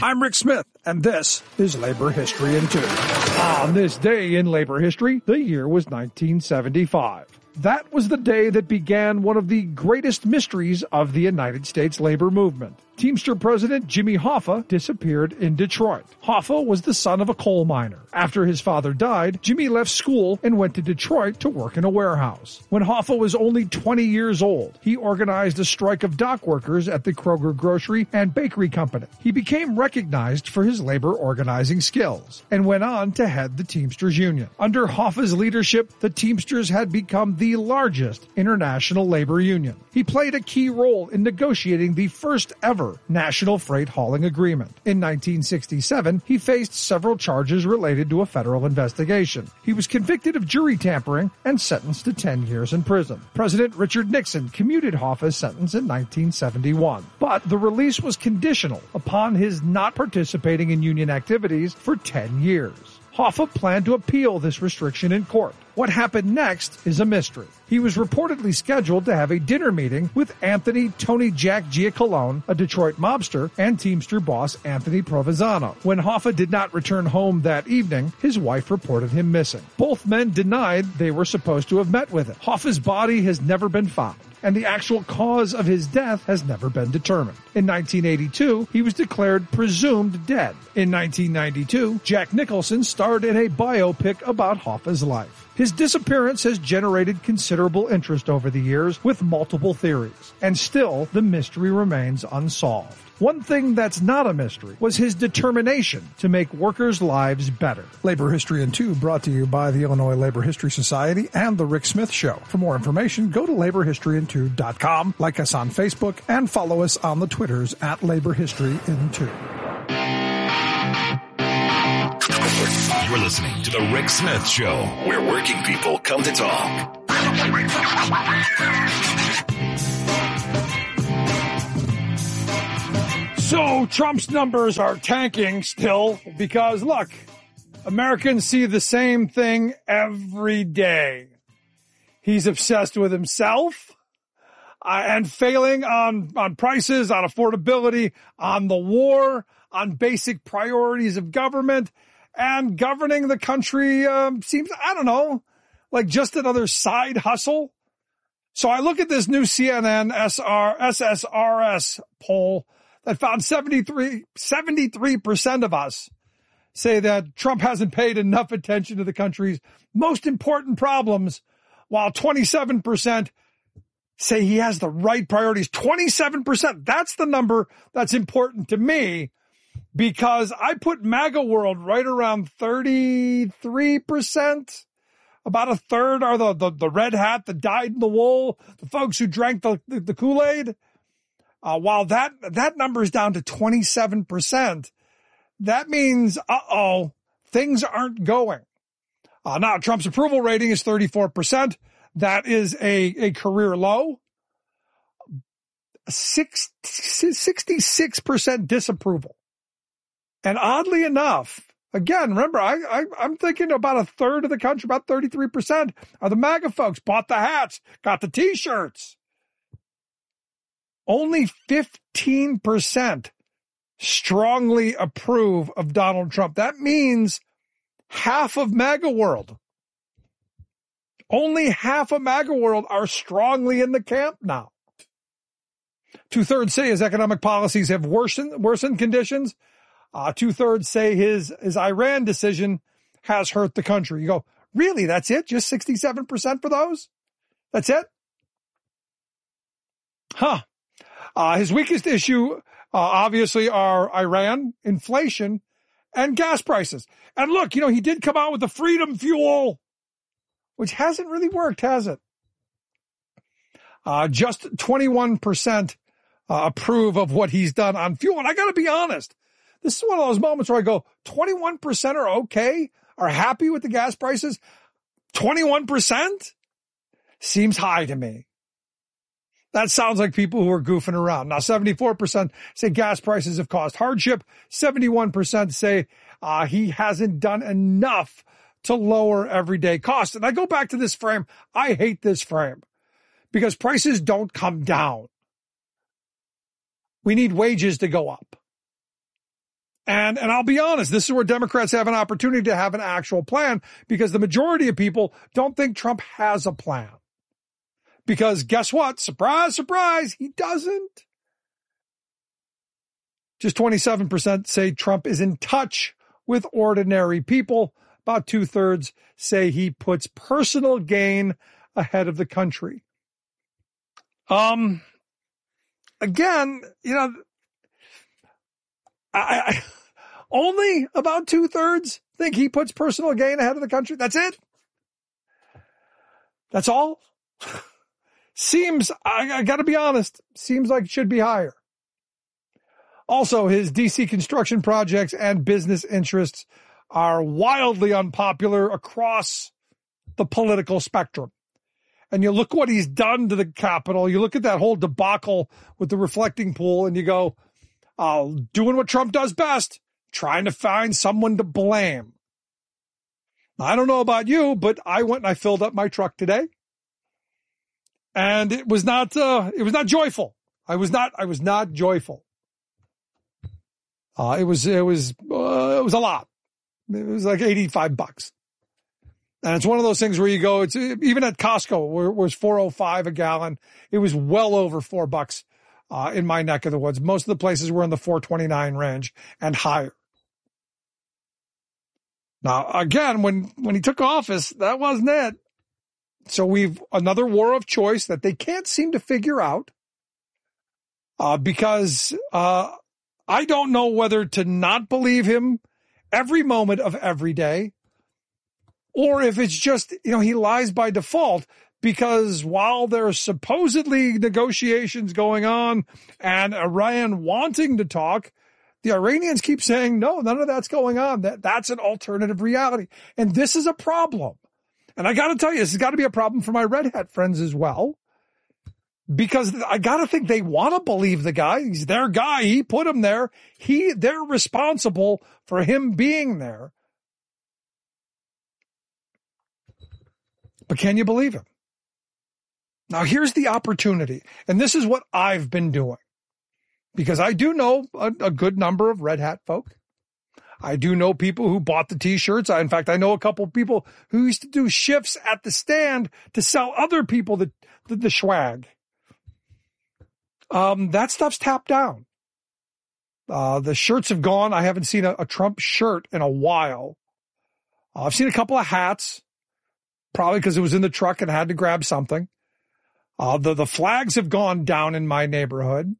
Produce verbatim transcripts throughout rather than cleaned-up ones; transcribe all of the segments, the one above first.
I'm Rick Smith, and this is Labor History in Two. On this day in labor history, the year was nineteen seventy-five. That was the day that began one of the greatest mysteries of the United States labor movement. Teamster President Jimmy Hoffa disappeared in Detroit. Hoffa was the son of a coal miner. After his father died, Jimmy left school and went to Detroit to work in a warehouse. When Hoffa was only twenty years old, he organized a strike of dock workers at the Kroger Grocery and Bakery Company. He became recognized for his labor organizing skills and went on to head the Teamsters Union. Under Hoffa's leadership, the Teamsters had become the largest international labor union. He played a key role in negotiating the first ever National Freight Hauling Agreement. In nineteen sixty-seven, he faced several charges related to a federal investigation. He was convicted of jury tampering and sentenced to ten years in prison. President Richard Nixon commuted Hoffa's sentence in nineteen seventy-one, but the release was conditional upon his not participating in union activities for ten years. Hoffa planned to appeal this restriction in court. What happened next is a mystery. He was reportedly scheduled to have a dinner meeting with Anthony Tony Jack Giacalone, a Detroit mobster, and Teamster boss Anthony Provenzano. When Hoffa did not return home that evening, his wife reported him missing. Both men denied they were supposed to have met with him. Hoffa's body has never been found, and the actual cause of his death has never been determined. In nineteen eighty-two, he was declared presumed dead. In nineteen ninety-two, Jack Nicholson starred in a biopic about Hoffa's life. His disappearance has generated considerable interest over the years with multiple theories, and still the mystery remains unsolved. One thing that's not a mystery was his determination to make workers' lives better. Labor History in Two brought to you by the Illinois Labor History Society and The Rick Smith Show. For more information, go to labor history in two dot com, like us on Facebook, and follow us on the Twitters at Labor History in Two. You're listening to The Rick Smith Show, where working people come to talk. So Trump's numbers are tanking still because, look, Americans see the same thing every day. He's obsessed with himself uh, and failing on, on prices, on affordability, on the war, on basic priorities of government. And governing the country um, seems, I don't know, like just another side hustle. So I look at this new C N N S S R S poll that found seventy-three, seventy-three percent of us say that Trump hasn't paid enough attention to the country's most important problems, while twenty-seven percent say he has the right priorities. twenty-seven percent, that's the number that's important to me. Because I put MAGA world right around thirty-three percent. About a third are the, the, the red hat, the dyed in the wool, the folks who drank the, the, the Kool-Aid. Uh, while that, that number is down to twenty-seven percent, that means, uh-oh, things aren't going. Uh, now, Trump's approval rating is thirty-four percent. That is a, a career low. Six, sixty-six percent disapproval. And oddly enough, again, remember, I, I, I'm thinking about a third of the country, about thirty-three percent are the MAGA folks, bought the hats, got the T-shirts. Only fifteen percent strongly approve of Donald Trump. That means half of MAGA world. Only half of MAGA world are strongly in the camp now. Two-thirds say his economic policies have worsened, worsened conditions. Uh, two-thirds say his, his Iran decision has hurt the country. You go, really, that's it? Just sixty-seven percent for those? That's it? Huh. Uh, his weakest issue, uh, obviously, are Iran, inflation, and gas prices. And look, you know, he did come out with the freedom fuel, which hasn't really worked, has it? Uh, just twenty-one percent uh, approve of what he's done on fuel. And I got to be honest. This is one of those moments where I go, twenty-one percent are okay, are happy with the gas prices. twenty-one percent seems high to me. That sounds like people who are goofing around. Now, seventy-four percent say gas prices have caused hardship. seventy-one percent say uh, he hasn't done enough to lower everyday costs. And I go back to this frame. I hate this frame because prices don't come down. We need wages to go up. And, and I'll be honest, this is where Democrats have an opportunity to have an actual plan, because the majority of people don't think Trump has a plan. Because guess what? Surprise, surprise, he doesn't. Just twenty-seven percent say Trump is in touch with ordinary people. About two thirds say he puts personal gain ahead of the country. Um, again, you know, I, I only about two thirds think he puts personal gain ahead of the country. That's it. That's all. Seems, I, I gotta be honest, seems like it should be higher. Also, his D C construction projects and business interests are wildly unpopular across the political spectrum. And you look what he's done to the Capitol. You look at that whole debacle with the reflecting pool and you go, uh, doing what Trump does best, trying to find someone to blame. I don't know about you, but I went and I filled up my truck today. And it was not, uh, it was not joyful. I was not, I was not joyful. Uh, it was, it was, uh, it was a lot. It was like eighty-five bucks. And it's one of those things where you go, it's even at Costco where it was four oh five a gallon. It was well over four bucks, uh, in my neck of the woods. Most of the places were in the four twenty-nine range and higher. Now, again, when, when he took office, that wasn't it. So we've another war of choice that they can't seem to figure out, uh, because, uh, I don't know whether to not believe him every moment of every day, or if it's just, you know, he lies by default, because while there's supposedly negotiations going on and Iran wanting to talk, the Iranians keep saying, no, none of that's going on. That, that's an alternative reality. And this is a problem. And I got to tell you, this has got to be a problem for my Red Hat friends as well. Because I gotta think they want to believe the guy. He's their guy. He put him there. He, they're responsible for him being there. But can you believe him? Now here's the opportunity. And this is what I've been doing. Because I do know a, a good number of Red Hat folk. I do know people who bought the t-shirts. I, in fact, I know a couple of people who used to do shifts at the stand to sell other people the, the, the swag. Um, that stuff's tapped down. Uh, the shirts have gone. I haven't seen a, a Trump shirt in a while. Uh, I've seen a couple of hats, probably because it was in the truck and I had to grab something. Uh, the, the flags have gone down in my neighborhood.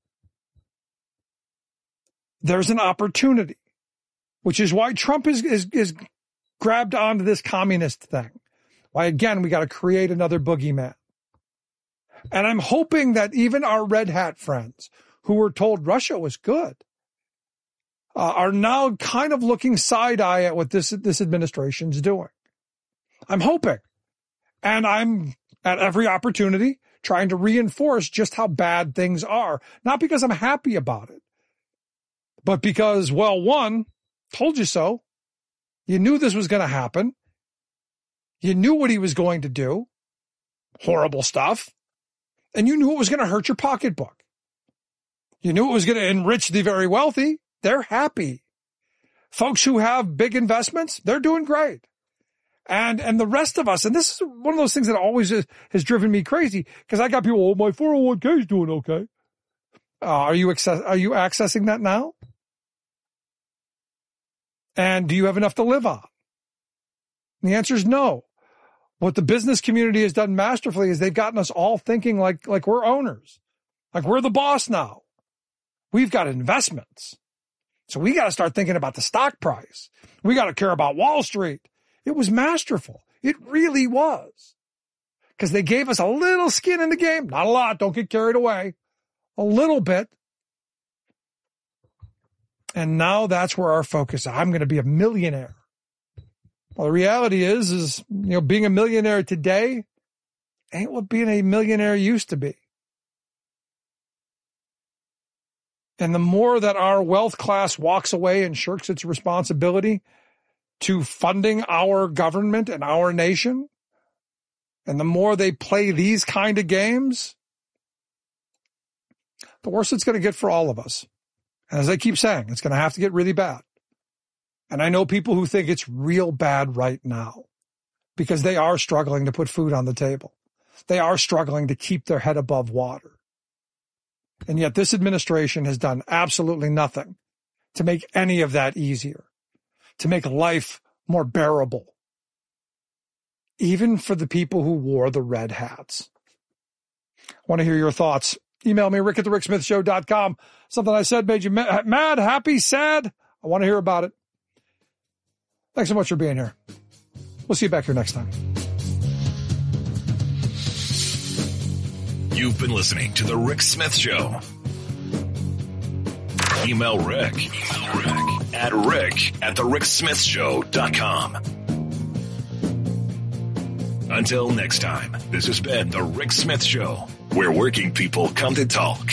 There's an opportunity, which is why Trump is, is, is grabbed onto this communist thing. Why, again, we got to create another boogeyman. And I'm hoping that even our Red Hat friends who were told Russia was good uh, are now kind of looking side-eye at what this, this administration's doing. I'm hoping. And I'm at every opportunity trying to reinforce just how bad things are. Not because I'm happy about it, but because, well, one, told you so. You knew this was going to happen. You knew what he was going to do. Horrible stuff. And you knew it was going to hurt your pocketbook. You knew it was going to enrich the very wealthy. They're happy. Folks who have big investments, they're doing great. And, and the rest of us, and this is one of those things that always is, has driven me crazy, because I got people, oh, my four oh one k is doing okay. Uh, are you access, are you accessing that now? And do you have enough to live on? And the answer is no. What the business community has done masterfully is they've gotten us all thinking like, like we're owners, like we're the boss now. We've got investments. So we got to start thinking about the stock price. We got to care about Wall Street. It was masterful. It really was. Because they gave us a little skin in the game. Not a lot. Don't get carried away. A little bit. And now that's where our focus is. I'm going to be a millionaire. Well, the reality is, is, you know, being a millionaire today ain't what being a millionaire used to be. And the more that our wealth class walks away and shirks its responsibility to funding our government and our nation, and the more they play these kind of games, the worse it's going to get for all of us. And as I keep saying, it's going to have to get really bad. And I know people who think it's real bad right now because they are struggling to put food on the table. They are struggling to keep their head above water. And yet this administration has done absolutely nothing to make any of that easier, to make life more bearable, even for the people who wore the red hats. I want to hear your thoughts. Email me, rick at the rick smith show dot com. Something I said made you mad, happy, sad? I want to hear about it. Thanks so much for being here. We'll see you back here next time. You've been listening to The Rick Smith Show. Email Rick, Email Rick at rick at the rick smith show dot com. Until next time, this has been The Rick Smith Show, where working people come to talk.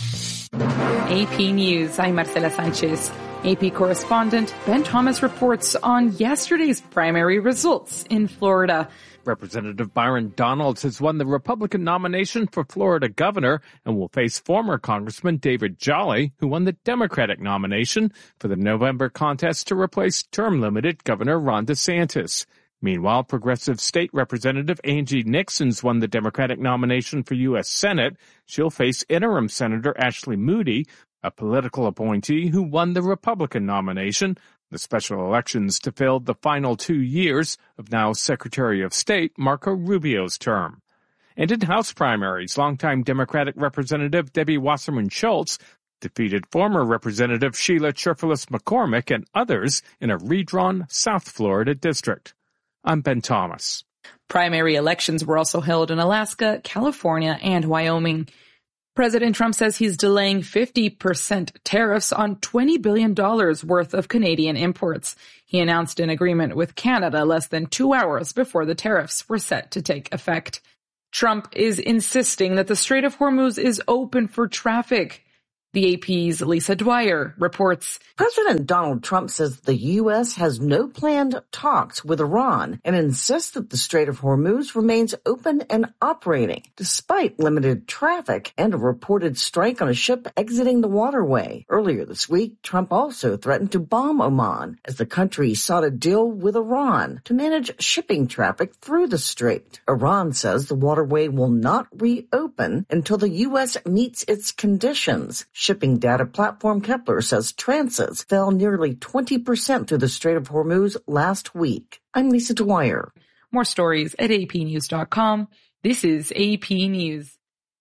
A P News, I'm Marcela Sanchez. A P correspondent Ben Thomas reports on yesterday's primary results in Florida. Representative Byron Donalds has won the Republican nomination for Florida governor and will face former Congressman David Jolly, who won the Democratic nomination for the November contest to replace term-limited Governor Ron DeSantis. Meanwhile, Progressive State Representative Angie Nixon's won the Democratic nomination for U S Senate. She'll face interim Senator Ashley Moody, a political appointee who won the Republican nomination. The special elections to fill the final two years of now Secretary of State Marco Rubio's term. And in House primaries, longtime Democratic Representative Debbie Wasserman Schultz defeated former Representative Sheila Cherfilus McCormick and others in a redrawn South Florida district. I'm Ben Thomas. Primary elections were also held in Alaska, California, and Wyoming. President Trump says he's delaying fifty percent tariffs on twenty billion dollars worth of Canadian imports. He announced an agreement with Canada less than two hours before the tariffs were set to take effect. Trump is insisting that the Strait of Hormuz is open for traffic. The A P's Lisa Dwyer reports. President Donald Trump says the U S has no planned talks with Iran and insists that the Strait of Hormuz remains open and operating, despite limited traffic and a reported strike on a ship exiting the waterway. Earlier this week, Trump also threatened to bomb Oman as the country sought a deal with Iran to manage shipping traffic through the strait. Iran says the waterway will not reopen until the U S meets its conditions. Shipping data platform Kepler says transits fell nearly twenty percent through the Strait of Hormuz last week. I'm Lisa Dwyer. More stories at A P news dot com. This is A P News.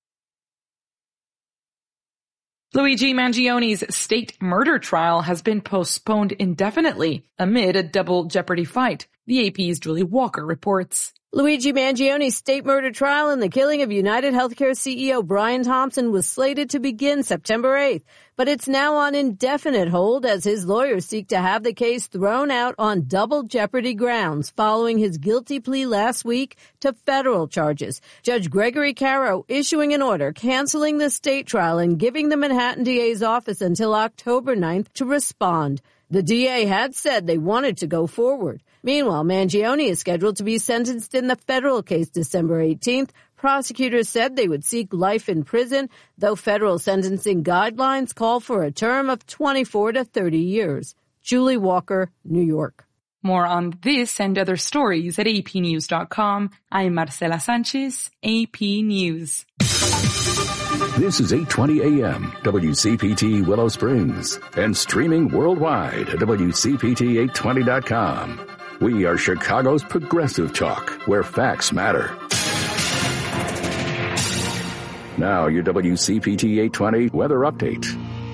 Luigi Mangioni's state murder trial has been postponed indefinitely amid a double jeopardy fight. The A P's Julie Walker reports. Luigi Mangioni's state murder trial and the killing of United Healthcare C E O Brian Thompson was slated to begin September eighth, but it's now on indefinite hold as his lawyers seek to have the case thrown out on double jeopardy grounds following his guilty plea last week to federal charges. Judge Gregory Caro issuing an order canceling the state trial and giving the Manhattan D A's office until October ninth to respond. The D A had said they wanted to go forward. Meanwhile, Mangioni is scheduled to be sentenced in the federal case December eighteenth. Prosecutors said they would seek life in prison, though federal sentencing guidelines call for a term of twenty-four to thirty years. Julie Walker, New York. More on this and other stories at A P news dot com. I'm Marcela Sanchez, A P News. This is eight twenty a.m. W C P T Willow Springs and streaming worldwide at W C P T eight twenty dot com. We are Chicago's progressive talk, where facts matter. Now your W C P T eight twenty weather update.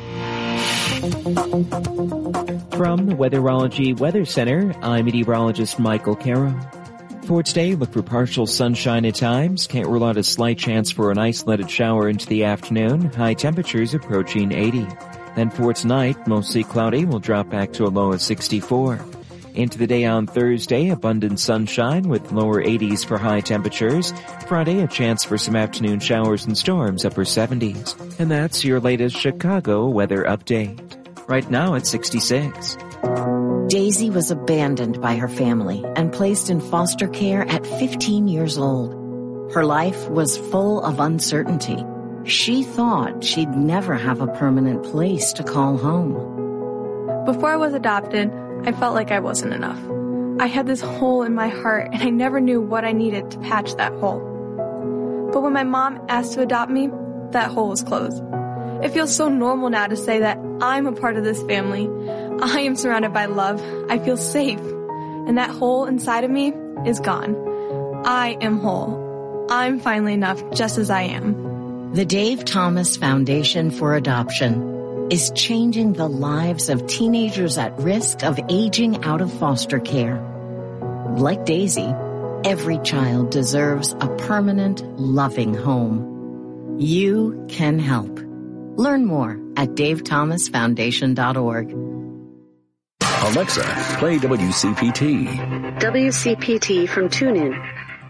From the Weatherology Weather Center, I'm meteorologist Michael Caro. For today, look for partial sunshine at times. Can't rule out a slight chance for an isolated shower into the afternoon. High temperatures approaching eighty. Then for tonight, mostly cloudy, will drop back to a low of sixty-four. Into the day on Thursday, abundant sunshine with lower eighties for high temperatures. Friday, a chance for some afternoon showers and storms, upper seventies. And that's your latest Chicago weather update. Right now it's sixty-six. Daisy was abandoned by her family and placed in foster care at fifteen years old. Her life was full of uncertainty. She thought she'd never have a permanent place to call home. Before I was adopted, I felt like I wasn't enough. I had this hole in my heart, and I never knew what I needed to patch that hole. But when my mom asked to adopt me, that hole was closed. It feels so normal now to say that I'm a part of this family. I am surrounded by love. I feel safe. And that hole inside of me is gone. I am whole. I'm finally enough just as I am. The Dave Thomas Foundation for Adoption is changing the lives of teenagers at risk of aging out of foster care. Like Daisy, every child deserves a permanent, loving home. You can help. Learn more at dave thomas foundation dot org. Alexa, play W C P T. W C P T from TuneIn.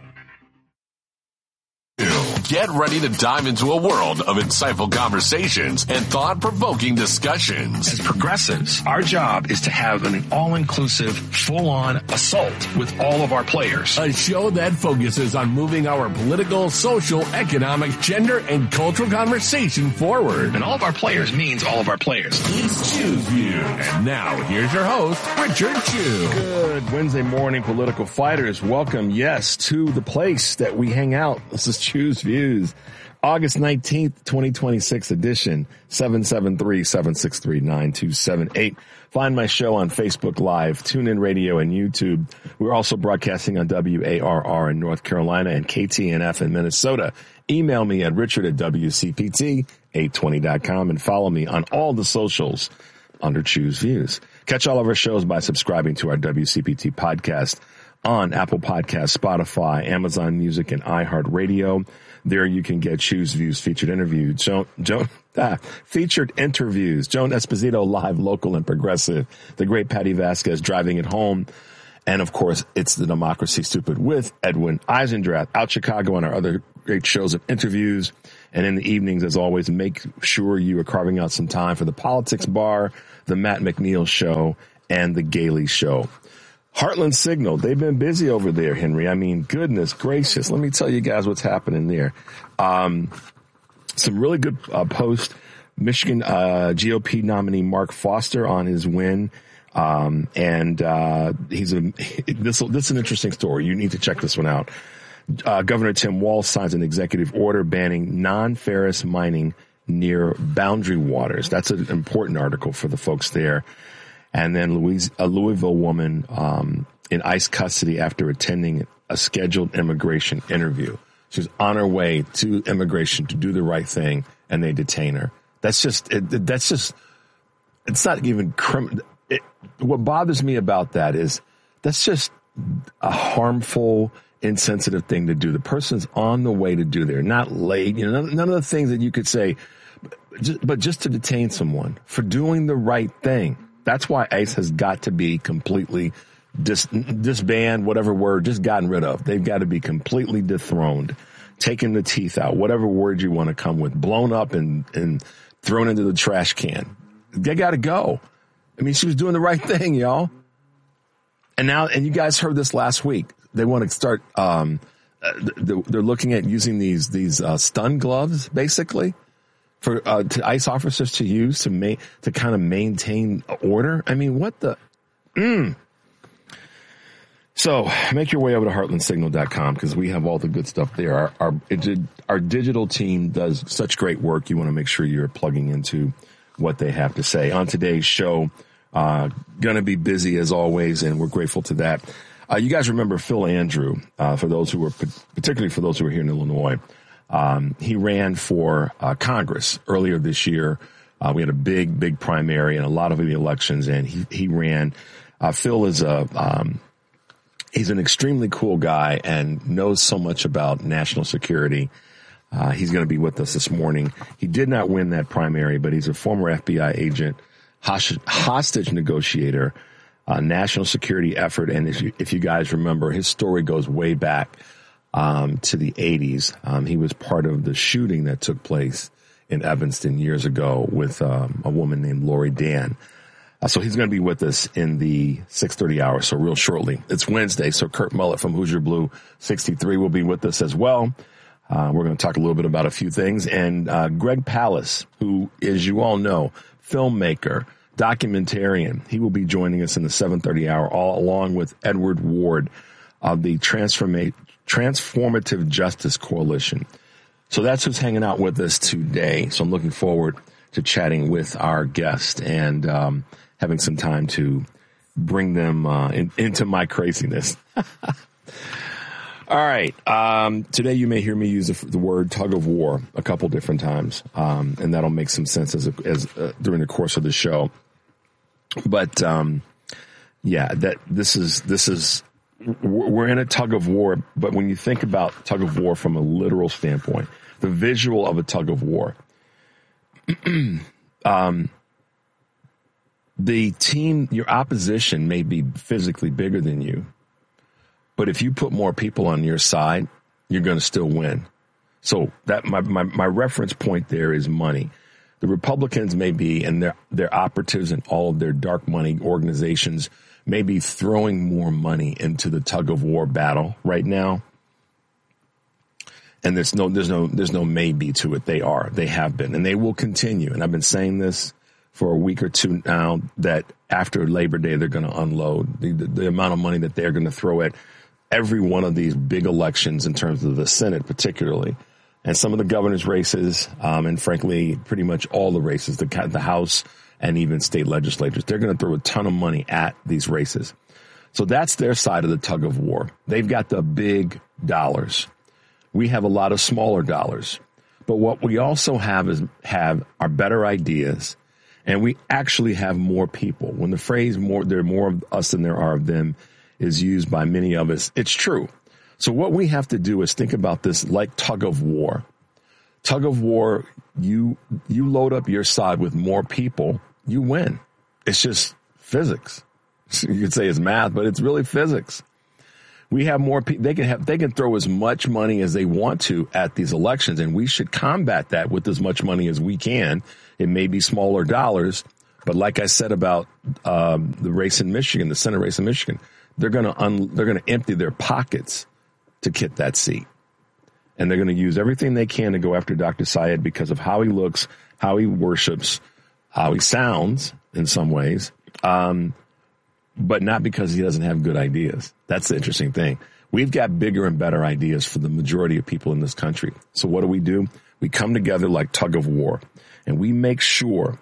Get ready to dive into a world of insightful conversations and thought-provoking discussions. As progressives, our job is to have an all-inclusive, full-on assault with all of our players. A show that focuses on moving our political, social, economic, gender, and cultural conversation forward. And all of our players means all of our players. It's Choose Views. And now, here's your host, Richard Chew. Good Wednesday morning, political fighters. Welcome, yes, to the place that we hang out. This is Choose Views. August nineteenth, twenty twenty-six edition, seven seven three, seven six three, nine two seven eight. Find my show on Facebook Live, TuneIn Radio, and YouTube. We're also broadcasting on W A R R in North Carolina and K T N F in Minnesota. Email me at richard at W C P T eight twenty dot com and follow me on all the socials under Choose Views. Catch all of our shows by subscribing to our W C P T podcast on Apple Podcasts, Spotify, Amazon Music, and iHeartRadio. There you can get Choose Views featured interviews. Joan, Joan, ah, featured interviews. Joan Esposito, live, local, and progressive. The great Patty Vasquez, driving it home. And of course, it's the Democracy Stupid with Edwin Eisendrath. Out Chicago and our other great shows of interviews. And in the evenings, as always, make sure you are carving out some time for the Politics Bar, the Matt McNeil Show, and the Gailey Show. Heartland Signal, they've been busy over there, Henry. I mean, goodness gracious. Let me tell you guys what's happening there. Um, some really good uh, post. Michigan uh, G O P nominee Mark Foster on his win. Um, and uh, he's a this this is an interesting story. You need to check this one out. Uh, Governor Tim Walz signs an executive order banning non-ferrous mining near boundary waters. That's an important article for the folks there. And then Louise, a Louisville woman um, in ICE custody after attending a scheduled immigration interview. She's on her way to immigration to do the right thing, and they detain her. That's just, it, that's just, it's not even criminal. What bothers me about that is that's just a harmful, insensitive thing to do. The person's on the way to do there, not late. You know, none, none of the things that you could say, but just, but just to detain someone for doing the right thing. That's why ICE has got to be completely dis- disbanded, whatever word, just gotten rid of. They've got to be completely dethroned, taking the teeth out, whatever word you want to come with, blown up and, and thrown into the trash can. They got to go. I mean, she was doing the right thing, y'all. And now, and you guys heard this last week. They want to start, um, they're looking at using these, these, uh, stun gloves, basically. For uh, to ICE officers to use to ma- to kind of maintain order. I mean, what the? Mm. So make your way over to heartland signal dot com because we have all the good stuff there. Our our, it, our digital team does such great work. You want to make sure you're plugging into what they have to say. On today's show, uh, going to be busy as always, and we're grateful to that. Uh, you guys remember Phil Andrew, uh, for those who were, particularly for those who were here in Illinois. Um, he ran for uh, Congress earlier this year. Uh, we had a big, big primary and a lot of the elections, and he, he ran. Uh, Phil is a, um, he's an extremely cool guy and knows so much about national security. Uh, he's going to be with us this morning. He did not win that primary, but he's a former F B I agent, hostage, hostage negotiator, uh, national security effort. And if you, if you guys remember, his story goes way back Um, to the eighties. Um, he was part of the shooting that took place in Evanston years ago with um, a woman named Lori Dan. Uh, so he's going to be with us in the six thirty hour, so real shortly. It's Wednesday, so Kurt Mullett from Hoosier Blue sixty-three will be with us as well. Uh, we're going to talk a little bit about a few things. And uh, Greg Palast, who, as you all know, filmmaker, documentarian, he will be joining us in the seven thirty hour, all along with Edward Ward of the Transforma- Transformative Justice Coalition. So that's who's hanging out with us today. So I'm looking forward to chatting with our guest and um, having some time to bring them uh, in, into my craziness. All right. Um, today you may hear me use the, the word tug of war a couple different times, um, and that'll make some sense as, as uh, during the course of the show. But um, yeah, that this is this is we're in a tug of war. But when you think about tug of war from a literal standpoint, the visual of a tug of war, um, the team, your opposition may be physically bigger than you. But if you put more people on your side, you're going to still win. So that my, my, my reference point there is money. The Republicans may be, and their, their operatives and all of their dark money organizations may be throwing more money into the tug of war battle right now. And there's no, there's no, there's no maybe to it. They are, they have been, and they will continue. And I've been saying this for a week or two now, that after Labor Day, they're going to unload the, the, the amount of money that they're going to throw at every one of these big elections in terms of the Senate, particularly, and some of the governor's races, um, and frankly, pretty much all the races, the, the House and even state legislatures. They're going to throw a ton of money at these races. So that's their side of the tug of war. They've got the big dollars. We have a lot of smaller dollars. But what we also have is have are better ideas, and we actually have more people. When the phrase more, there are more of us than there are of them is used by many of us, it's true. So what we have to do is think about this like tug of war. Tug of war, you you load up your side with more people, you win. It's just physics. You could say it's math, but it's really physics. We have more people. They can have they can throw as much money as they want to at these elections, and we should combat that with as much money as we can. It may be smaller dollars, but like I said about um, the race in Michigan, the Senate race in Michigan, they're going to un- they're going to empty their pockets to get that seat. And they're going to use everything they can to go after Doctor Syed because of how he looks, how he worships, how he sounds in some ways, um, but not because he doesn't have good ideas. That's the interesting thing. We've got bigger and better ideas for the majority of people in this country. So what do we do? We come together like tug of war, and we make sure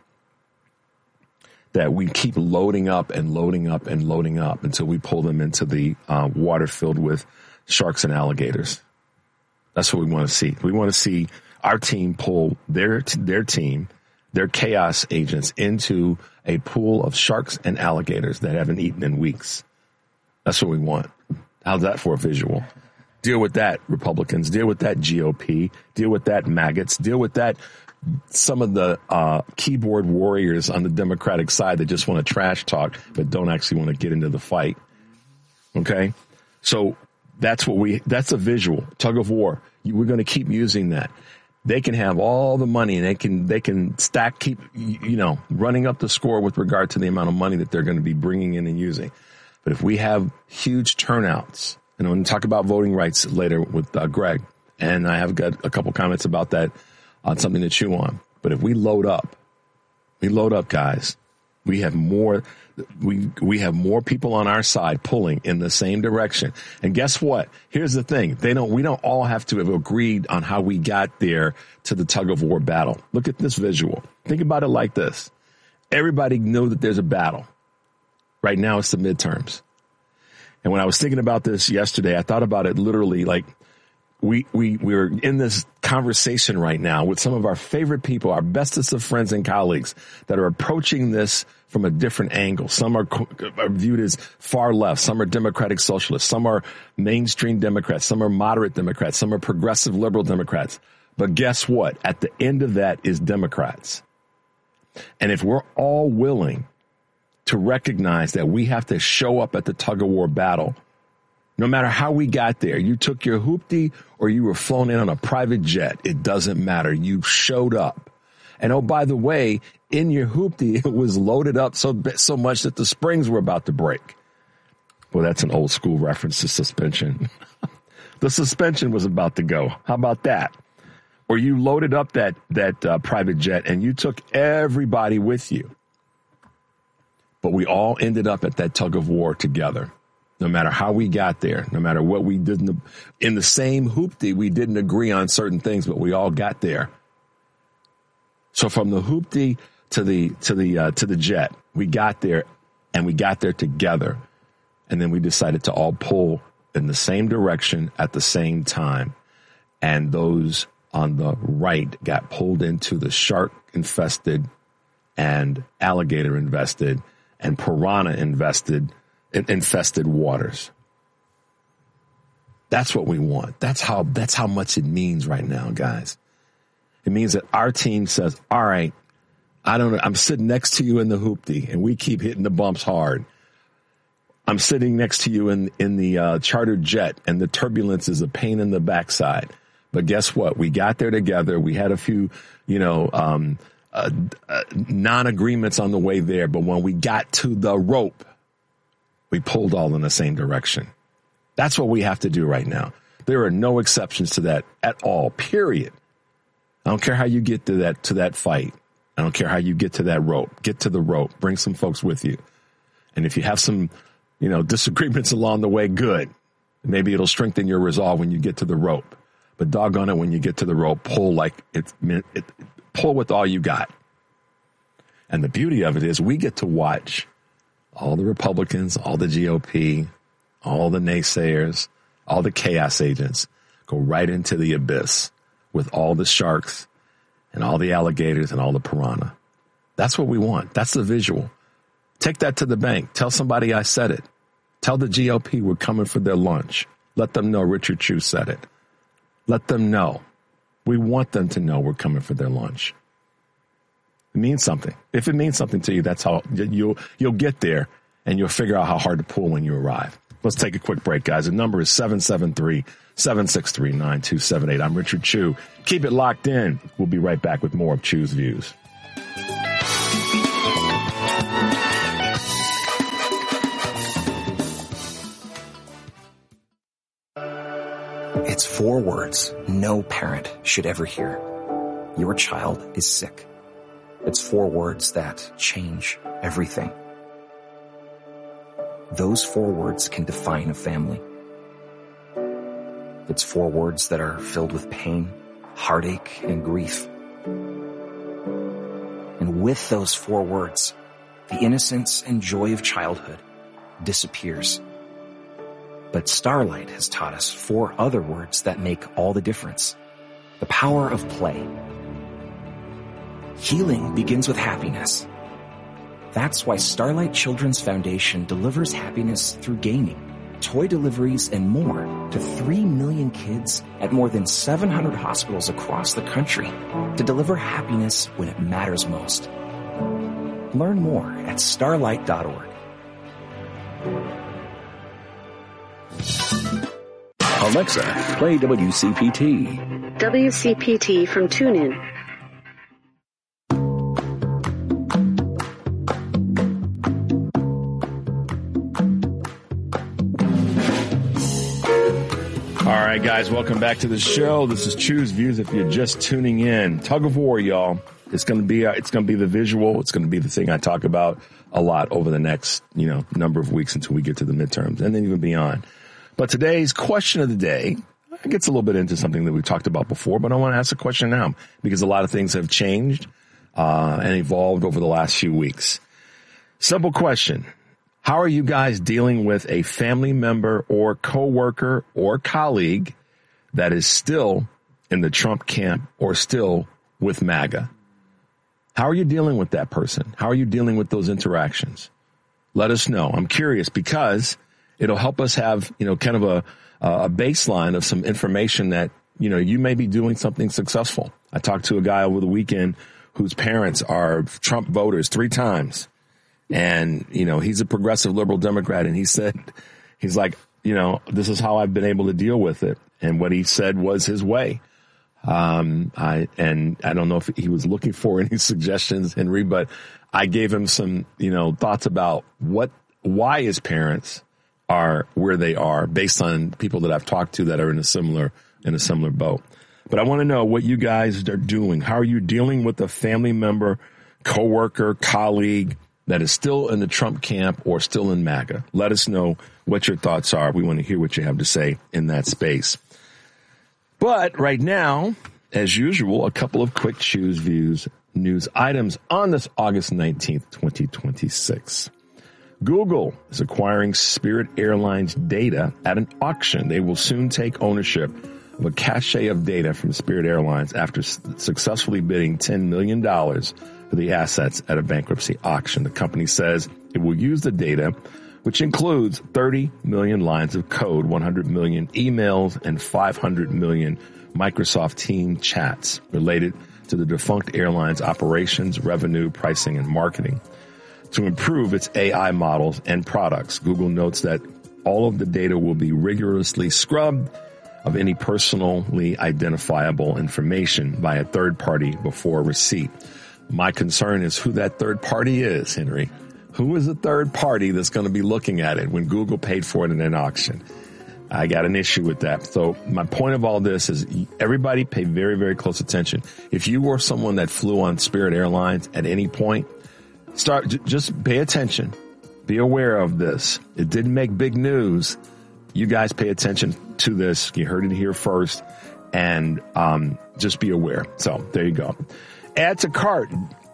that we keep loading up and loading up and loading up until we pull them into the uh, water filled with sharks and alligators. That's what we want to see. We want to see our team pull their their team, their chaos agents, into a pool of sharks and alligators that haven't eaten in weeks. That's what we want. How's that for a visual? Deal with that, Republicans. Deal with that, G O P. Deal with that, maggots. Deal with that, some of the uh, keyboard warriors on the Democratic side that just want to trash talk but don't actually want to get into the fight. Okay? So that's what we, that's a visual, tug of war. We're going to keep using that. They can have all the money and they can, they can stack, keep, you know, running up the score with regard to the amount of money that they're going to be bringing in and using. But if we have huge turnouts, and I'm going to talk about voting rights later with uh, Greg, and I have got a couple comments about that on something to chew on. But if we load up, we load up, guys, we have more, we, we have more people on our side pulling in the same direction. And guess what? Here's the thing. They don't, we don't all have to have agreed on how we got there to the tug of war battle. Look at this visual. Think about it like this. Everybody knew that there's a battle. Right now it's the midterms. And when I was thinking about this yesterday, I thought about it literally like, We, we, we're in this conversation right now with some of our favorite people, our bestest of friends and colleagues that are approaching this from a different angle. Some are, are viewed as far left. Some are Democratic Socialists. Some are mainstream Democrats. Some are moderate Democrats. Some are progressive liberal Democrats. But guess what? At the end of that is Democrats. And if we're all willing to recognize that we have to show up at the tug of war battle, no matter how we got there, you took your hoopty or you were flown in on a private jet, it doesn't matter. You showed up. And oh, by the way, in your hoopty, it was loaded up so so much that the springs were about to break. Well, that's an old school reference to suspension. the suspension was about to go. How about that? Or you loaded up that, that uh, private jet and you took everybody with you. But we all ended up at that tug of war together. No matter how we got there, no matter what we did in the, in the same hoopty, we didn't agree on certain things, but we all got there. So from the hoopty to the, to the, uh, to the jet, we got there and we got there together. And then we decided to all pull in the same direction at the same time. And those on the right got pulled into the shark infested and alligator invested and piranha invested infested waters. That's what we want. That's how, that's how much it means right now, guys. It means that our team says, all right, I don't know. I'm sitting next to you in the hoopty and we keep hitting the bumps hard. I'm sitting next to you in, in the uh, chartered jet and the turbulence is a pain in the backside. But guess what? We got there together. We had a few, you know, um, uh, uh, non-agreements on the way there. But when we got to the rope, we pulled all in the same direction. That's what we have to do right now. There are no exceptions to that at all, period. I don't care how you get to that, to that fight. I don't care how you get to that rope. Get to the rope. Bring some folks with you. And if you have some, you know, disagreements along the way, good. Maybe it'll strengthen your resolve when you get to the rope. But doggone it, when you get to the rope, pull like it's it, pull with all you got. And the beauty of it is we get to watch all the Republicans, all the G O P, all the naysayers, all the chaos agents go right into the abyss with all the sharks and all the alligators and all the piranha. That's what we want. That's the visual. Take that to the bank. Tell somebody I said it. Tell the G O P we're coming for their lunch. Let them know Richard Chew said it. Let them know. We want them to know we're coming for their lunch. It means something. If it means something to you, that's how you'll, you'll get there and you'll figure out how hard to pull when you arrive. Let's take a quick break, guys. The number is seven seven three, seven six three, nine two seven eight. I'm Richard Chew. Keep it locked in. We'll be right back with more of Chew's Views. It's four words no parent should ever hear. Your child is sick. It's four words that change everything. Those four words can define a family. It's four words that are filled with pain, heartache, and grief. And with those four words, the innocence and joy of childhood disappears. But Starlight has taught us four other words that make all the difference. The power of play. Healing begins with happiness. That's why Starlight Children's Foundation delivers happiness through gaming, toy deliveries, and more to three million kids at more than seven hundred hospitals across the country to deliver happiness when it matters most. Learn more at starlight dot org. Alexa, play W C P T. W C P T from TuneIn. All right, guys, welcome back to the show. This is Chew's Views. If you're just tuning in, tug of war, y'all. It's going to be uh, it's going to be the visual. It's going to be the thing I talk about a lot over the next, you know, number of weeks until we get to the midterms and then even beyond. But today's question of the day gets a little bit into something that we've talked about before, but I want to ask a question now because a lot of things have changed uh, and evolved over the last few weeks. Simple question. How are you guys dealing with a family member or coworker or colleague that is still in the Trump camp or still with MAGA? How are you dealing with that person? How are you dealing with those interactions? Let us know. I'm curious because it'll help us have, you know, kind of a, a baseline of some information that, you know, you may be doing something successful. I talked to a guy over the weekend whose parents are Trump voters three times. And, you know, he's a progressive liberal Democrat. And he said, he's like, you know, this is how I've been able to deal with it. And what he said was his way. Um, I, and I don't know if he was looking for any suggestions, Henry, but I gave him some, you know, thoughts about what, why his parents are where they are based on people that I've talked to that are in a similar, in a similar boat. But I want to know what you guys are doing. How are you dealing with a family member, coworker, colleague that is still in the Trump camp or still in MAGA? Let us know what your thoughts are. We want to hear what you have to say in that space. But right now, as usual, a couple of quick Choose Views news items on this August nineteenth, twenty twenty-six. Google is acquiring Spirit Airlines data at an auction. They will soon take ownership of a cache of data from Spirit Airlines after successfully bidding ten million dollars for the assets at a bankruptcy auction. The company says it will use the data, which includes thirty million lines of code, one hundred million emails, and five hundred million Microsoft Teams chats related to the defunct airline's operations, revenue, pricing, and marketing to improve its A I models and products. Google notes that all of the data will be rigorously scrubbed of any personally identifiable information by a third party before receipt. My concern is who that third party is, Henry. Who is the third party that's going to be looking at it when Google paid for it in an auction? I got an issue with that. So my point of all this is everybody pay very, very close attention. If you were someone that flew on Spirit Airlines at any point, start, j- just pay attention. Be aware of this. It didn't make big news. You guys pay attention to this. You heard it here first, and um, just be aware. So there you go. Add to cart.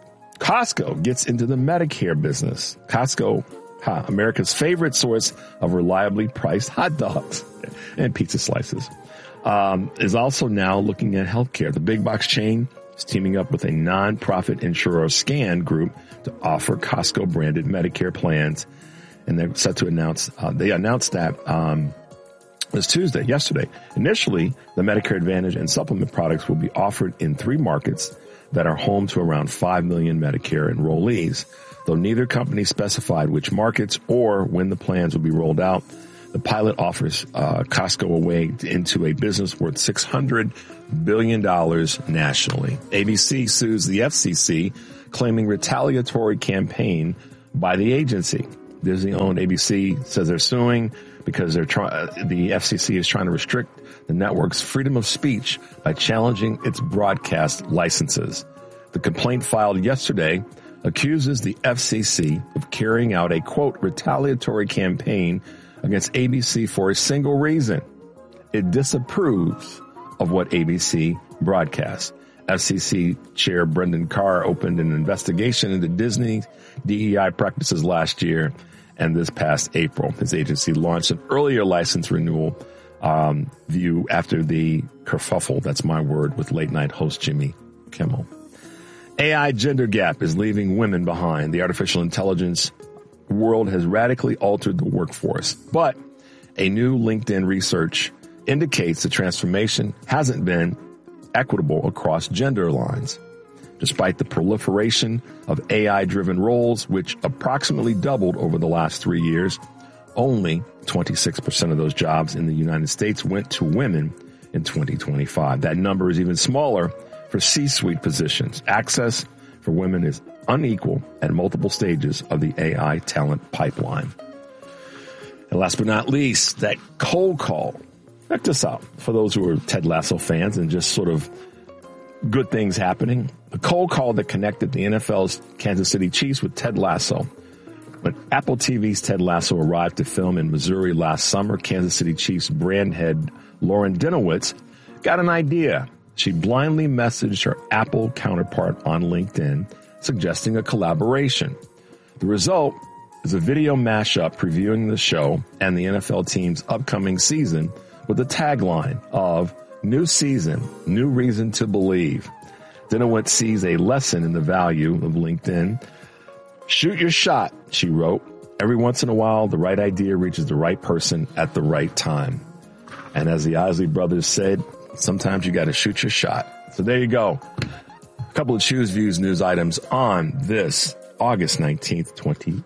Costco gets into the Medicare business. Costco, huh, America's favorite source of reliably priced hot dogs and pizza slices, um, is also now looking at healthcare. The big box chain is teaming up with a nonprofit insurer, Scan Group, to offer Costco branded Medicare plans. And they're set to announce, uh, they announced that, um, it was Tuesday, yesterday. Initially, the Medicare Advantage and supplement products will be offered in three markets that are home to around five million Medicare enrollees. Though neither company specified which markets or when the plans will be rolled out, the pilot offers uh, Costco a way into a business worth six hundred billion dollars nationally. A B C sues the F C C, claiming retaliatory campaign by the agency. Disney-owned A B C says they're suing because they're trying. The F C C is trying to restrict the network's freedom of speech by challenging its broadcast licenses. The complaint filed yesterday accuses the F C C of carrying out a, quote, retaliatory campaign against A B C for a single reason. It disapproves of what A B C broadcasts. F C C Chair Brendan Carr opened an investigation into Disney D E I practices last year and this past April. His agency launched an earlier license renewal um, view after the kerfuffle, that's my word, with late night host Jimmy Kimmel. A I gender gap is leaving women behind. The artificial intelligence world has radically altered the workforce, but a new LinkedIn research indicates the transformation hasn't been equitable across gender lines. Despite the proliferation of A I-driven roles, which approximately doubled over the last three years, only twenty-six percent of those jobs in the United States went to women in twenty twenty-five. That number is even smaller for C-suite positions. Access for women is unequal at multiple stages of the A I talent pipeline. And last but not least, that cold call. Check this out for those who are Ted Lasso fans and just sort of good things happening. A cold call that connected the N F L's Kansas City Chiefs with Ted Lasso. When Apple T V's Ted Lasso arrived to film in Missouri last summer, Kansas City Chiefs brand head Lauren Dinowitz got an idea. She blindly messaged her Apple counterpart on LinkedIn, suggesting a collaboration. The result is a video mashup previewing the show and the N F L team's upcoming season with the tagline of "New season, new reason to believe." Dinowitz sees a lesson in the value of LinkedIn. "Shoot your shot," she wrote. "Every once in a while, the right idea reaches the right person at the right time." And as the Isley brothers said, sometimes you got to shoot your shot. So there you go. A couple of Choose Views news items on this August nineteenth, twenty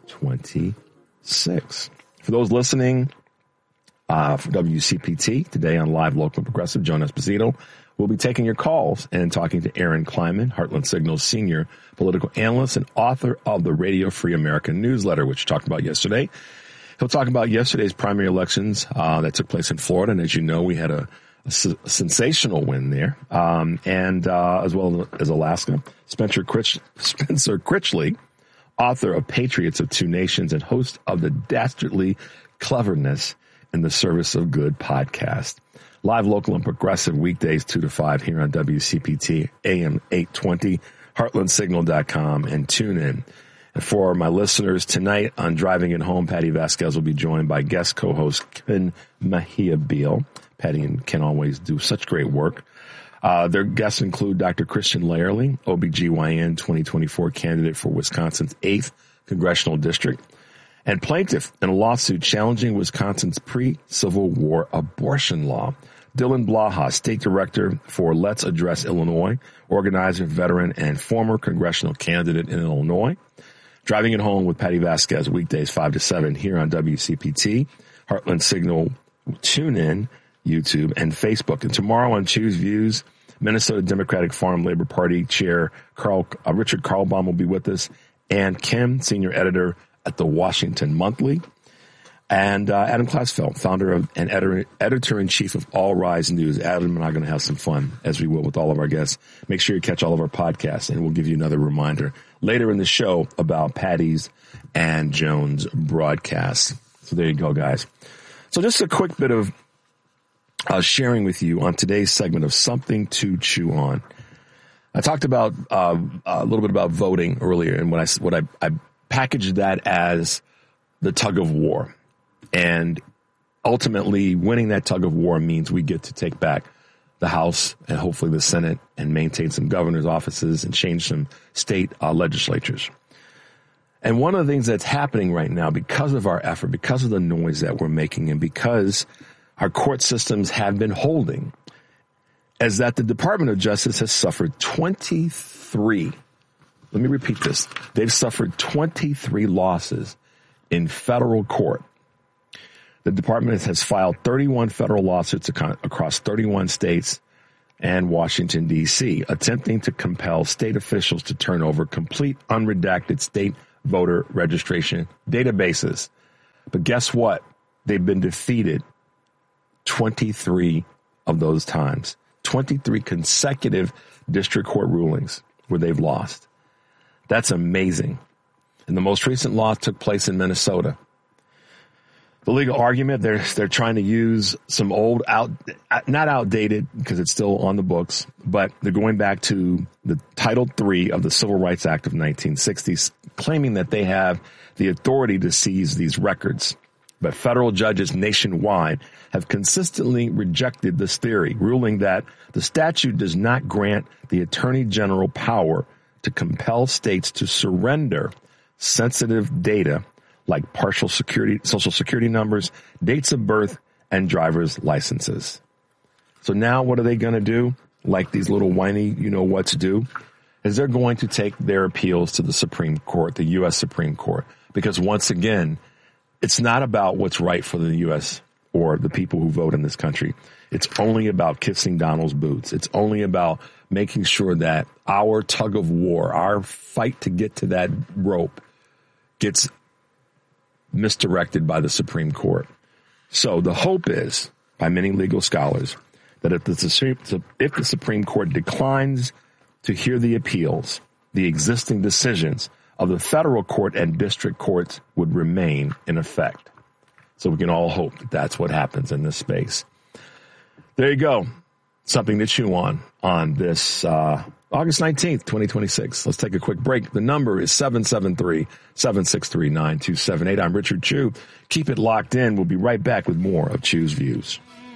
twenty-six. For those listening, Uh, for W C P T, today on Live Local Progressive, Joan Esposito will be taking your calls and talking to Aaron Kleinman, Heartland Signal's senior political analyst and author of the Radio Free America newsletter, which we talked about yesterday. He'll talk about yesterday's primary elections uh, that took place in Florida. And as you know, we had a, a, s- a sensational win there, um, and uh, as well as Alaska. Spencer, Critch- Spencer Critchley, author of Patriots of Two Nations and host of the Dastardly Cleverness in the Service of Good podcast. Live, local, and progressive weekdays two to five here on W C P T A M eight twenty, heartland signal dot com, and tune in. And for my listeners tonight on Driving It Home, Patty Vasquez will be joined by guest co-host Ken Mejia Beal. Patty and Ken always do such great work. Uh, their guests include Doctor Christian Layerly, O B G Y N twenty twenty-four candidate for Wisconsin's eighth Congressional District, and plaintiff in a lawsuit challenging Wisconsin's pre-Civil War abortion law. Dylan Blaha, state director for Let's Address Illinois, organizer, veteran, and former congressional candidate in Illinois. Driving It Home with Patty Vasquez, weekdays five to seven here on W C P T, Heartland Signal, TuneIn, YouTube, and Facebook. And tomorrow on Choose Views, Minnesota Democratic Farm Labor Party Chair Carl, uh, Richard Carlbaum will be with us, and Kim, senior editor at the Washington Monthly, and uh, Adam Klasfeld, founder of and editor, editor-in-chief of All Rise News. Adam and I are going to have some fun, as we will with all of our guests. Make sure you catch all of our podcasts, and we'll give you another reminder later in the show about Patty's and Jones broadcasts. So there you go, guys. So just a quick bit of uh, sharing with you on today's segment of Something to Chew On. I talked about uh, a little bit about voting earlier, and what I what I, I packaged that as the tug of war. And ultimately, winning that tug of war means we get to take back the House and hopefully the Senate and maintain some governor's offices and change some state uh, legislatures. And one of the things that's happening right now, because of our effort, because of the noise that we're making, and because our court systems have been holding, is that the Department of Justice has suffered twenty-three. Let me repeat this. They've suffered twenty-three losses in federal court. The department has filed thirty-one federal lawsuits across thirty-one states and Washington, D C, attempting to compel state officials to turn over complete unredacted state voter registration databases. But guess what? They've been defeated twenty-three of those times. twenty-three consecutive district court rulings where they've lost. That's amazing. And the most recent law took place in Minnesota. The legal argument, they're, they're trying to use some old, out, not outdated because it's still on the books, but they're going back to the Title three of the Civil Rights Act of nineteen sixty, claiming that they have the authority to seize these records. But federal judges nationwide have consistently rejected this theory, ruling that the statute does not grant the Attorney General power to compel states to surrender sensitive data like partial security, social security numbers, dates of birth, and driver's licenses. So now what are they going to do? Like these little whiny, you know what to do, is they're going to take their appeals to the Supreme Court, the U S Supreme Court. Because once again, it's not about what's right for the U S or the people who vote in this country. It's only about kissing Donald's boots. It's only about making sure that our tug of war, our fight to get to that rope, gets misdirected by the Supreme Court. So the hope is, by many legal scholars, that if the, if the Supreme Court declines to hear the appeals, the existing decisions of the federal court and district courts would remain in effect. So we can all hope that that's what happens in this space. There you go. Something to chew on on this uh, August nineteenth, twenty twenty-six. Let's take a quick break. The number is seven seven three, seven six three, nine two seven eight. I'm Richard Chew. Keep it locked in. We'll be right back with more of Chew's Views.